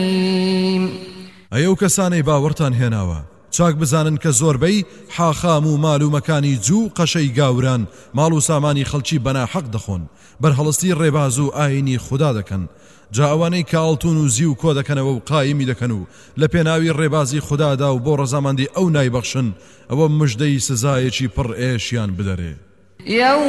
ئەو کەسانەی باوەڕتان هێناوە چاک بزانن کە زۆربەی حاخام و مال و مەکانی جوو قەشەی گاوران ماڵ و سامانی خەڵکی بەناحەق دەخۆن بەرهەڵستی ڕێباز و ئاینی خوددا دەکەن جا ئەوانەی کاڵتون و زی و کۆ دەکەنەوە و قایمی دەکەن و لە پێناوی ڕێبازی خوددادا و بۆ ڕەزامەندی ئەو نایبەخشن ئەوە مژدەی سزایەکی پڕ ئێشیان بدەرێ